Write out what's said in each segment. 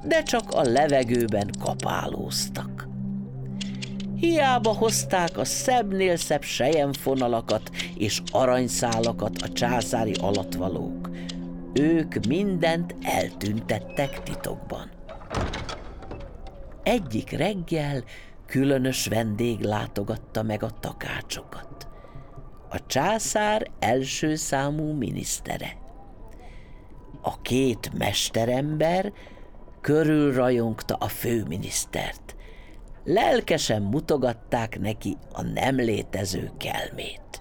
de csak a levegőben kapálóztak. Hiába hozták a szebbnél szebb selyemfonalakat és aranyszálakat a császári alattvalók, ők mindent eltüntettek titokban. Egyik reggel különös vendég látogatta meg a takácsokat. A császár első számú minisztere. A két mesterember körülrajongta a főminisztert. Lelkesen mutogatták neki a nem létező kelmét.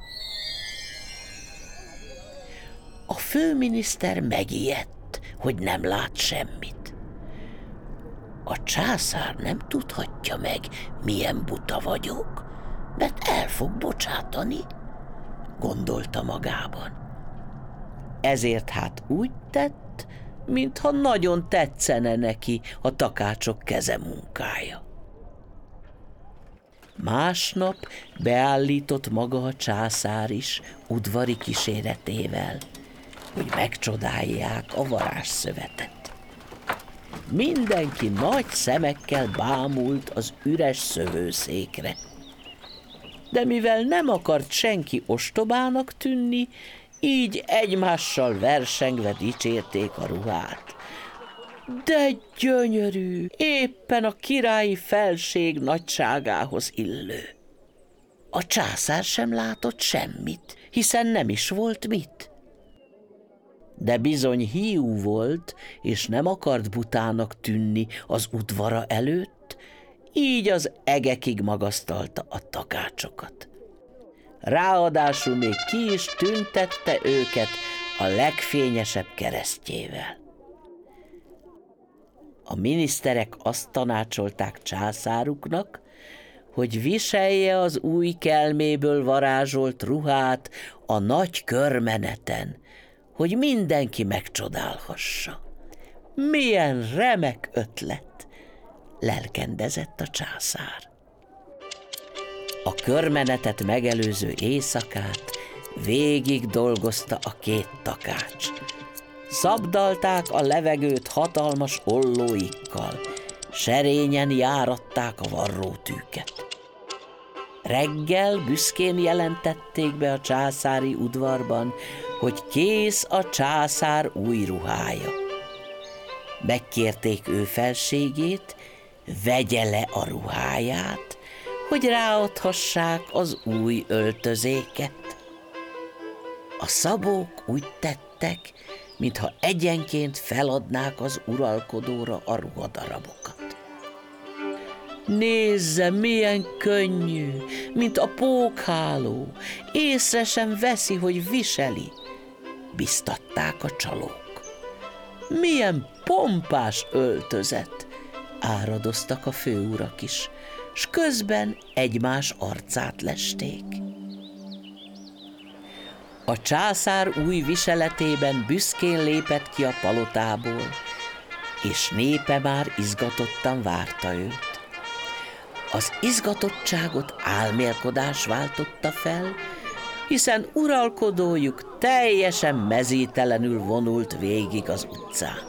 A főminiszter megijedt, hogy nem lát semmit. A császár nem tudhatja meg, milyen buta vagyok, mert el fog bocsátani, gondolta magában. Ezért hát úgy tett, mintha nagyon tetszene neki a takácsok kezemunkája. Másnap beállított maga a császár is udvari kíséretével, hogy megcsodálják a varázsszövetet. Mindenki nagy szemekkel bámult az üres szövőszékre. De mivel nem akart senki ostobának tűnni, így egymással versengve dicsérték a ruhát. De gyönyörű, éppen a királyi felség nagyságához illő. A császár sem látott semmit, hiszen nem is volt mit. De bizony hiú volt, és nem akart butának tűnni az udvara előtt, így az egekig magasztalta a takácsokat. Ráadásul még ki is tüntette őket a legfényesebb keresztjével. A miniszterek azt tanácsolták császáruknak, hogy viselje az új kelméből varázsolt ruhát a nagy körmeneten, hogy mindenki megcsodálhassa. Milyen remek ötlet, lelkendezett a császár. A körmenetet megelőző éjszakát végig dolgozta a két takács. Szabdalták a levegőt hatalmas ollóikkal, serényen járatták a varrótűket. Reggel büszkén jelentették be a császári udvarban, hogy kész a császár új ruhája. Megkérték ő felségét, vegye le a ruháját, hogy ráadhassák az új öltözéket. A szabók úgy tettek, mintha egyenként feladnák az uralkodóra a ruhadarabokat. Nézze, milyen könnyű, mint a pókháló, észre sem veszi, hogy viseli, biztatták a csalók. Milyen pompás öltözet, áradoztak a főurak is, s közben egymás arcát lesték. A császár új viseletében büszkén lépett ki a palotából, és népe már izgatottan várta őt. Az izgatottságot álmélkodás váltotta fel, hiszen uralkodójuk teljesen mezítelenül vonult végig az utcán.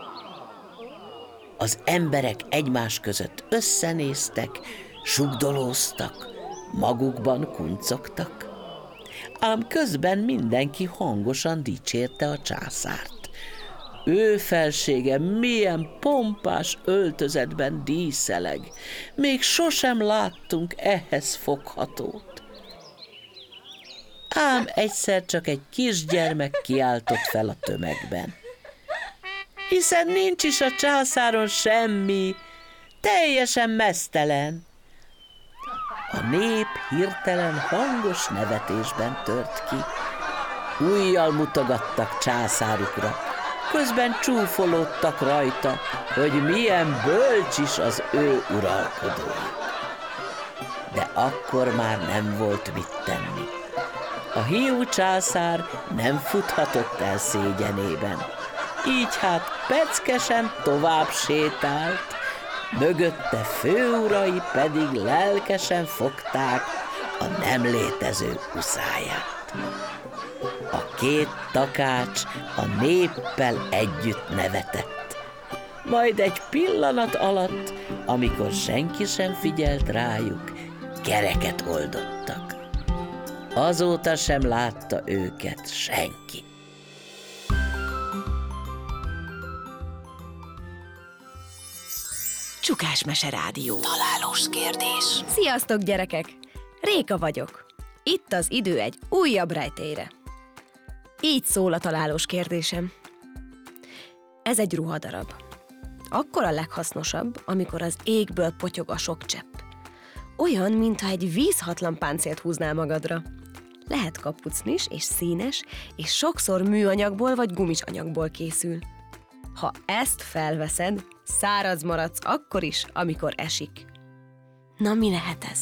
Az emberek egymás között összenéztek, sugdolóztak, magukban kuncogtak. Ám közben mindenki hangosan dicsérte a császárt. Ő felsége milyen pompás öltözetben díszeleg, még sosem láttunk ehhez foghatót. Ám egyszer csak egy kisgyermek kiáltott fel a tömegben. Hiszen nincs is a császáron semmi, teljesen meztelen. A nép hirtelen hangos nevetésben tört ki. Ujjal mutogattak császárukra, közben csúfolódtak rajta, hogy milyen bölcs is az ő uralkodója. De akkor már nem volt mit tenni. A hiú császár nem futhatott el szégyenében, így hát peckesen tovább sétált, mögötte főurai pedig lelkesen fogták a nem létező uszáját. A két takács a néppel együtt nevetett. majd egy pillanat alatt, amikor senki sem figyelt rájuk, kereket oldottak. Azóta sem látta őket senki. Csukás Mese Rádió. Találós kérdés. Sziasztok, gyerekek! Réka vagyok. Itt az idő egy újabb rejtélyre. Így szól a találós kérdésem. Ez egy ruhadarab. Akkor a leghasznosabb, amikor az égből potyog a sok csepp. Olyan, mintha egy vízhatlan páncélt húznál magadra. Lehet kapucnis és színes, és sokszor műanyagból vagy gumis anyagból készül. Ha ezt felveszed, száraz maradsz akkor is, amikor esik. Na, mi lehet ez?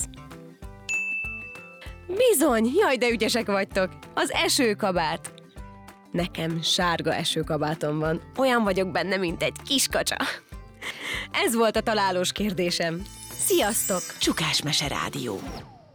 Bizony, jaj, de ügyesek vagytok! Az esőkabát! Nekem sárga esőkabátom van. Olyan vagyok benne, mint egy kiskacsa. Ez volt a találós kérdésem. Sziasztok! Csukás Mese Rádió.